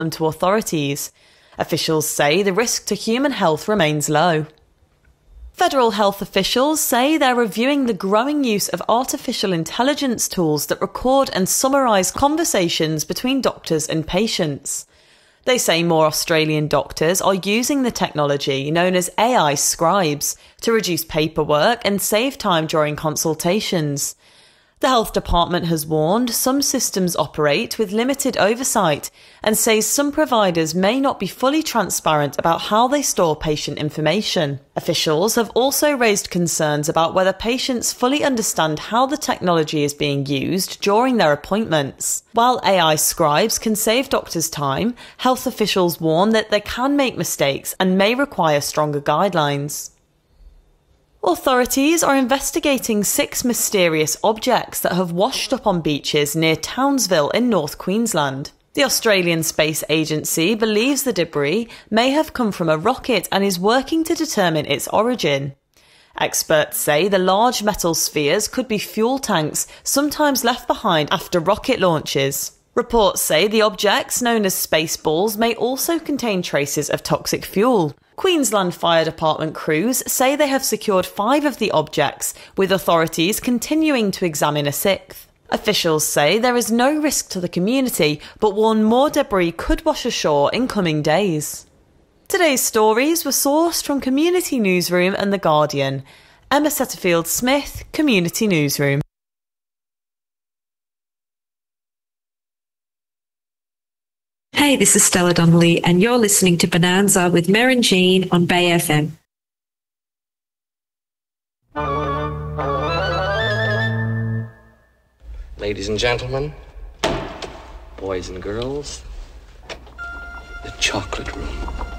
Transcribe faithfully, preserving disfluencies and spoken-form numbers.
them to authorities. Officials say the risk to human health remains low. Federal health officials say they're reviewing the growing use of artificial intelligence tools that record and summarise conversations between doctors and patients. They say more Australian doctors are using the technology known as A I scribes to reduce paperwork and save time during consultations. The health department has warned some systems operate with limited oversight and says some providers may not be fully transparent about how they store patient information. Officials have also raised concerns about whether patients fully understand how the technology is being used during their appointments. While A I scribes can save doctors time, health officials warn that they can make mistakes and may require stronger guidelines. Authorities are investigating six mysterious objects that have washed up on beaches near Townsville in North Queensland. The Australian Space Agency believes the debris may have come from a rocket and is working to determine its origin. Experts say the large metal spheres could be fuel tanks, sometimes left behind after rocket launches. Reports say the objects, known as space balls, may also contain traces of toxic fuel. Queensland Fire Department crews say they have secured five of the objects, with authorities continuing to examine a sixth. Officials say there is no risk to the community, but warn more debris could wash ashore in coming days. Today's stories were sourced from Community Newsroom and The Guardian. Emma Setterfield-Smith, Community Newsroom. Hey, this is Stella Donnelly, and you're listening to Bonanza with Mer and Jean on Bay F M. Ladies and gentlemen, boys and girls, the chocolate room.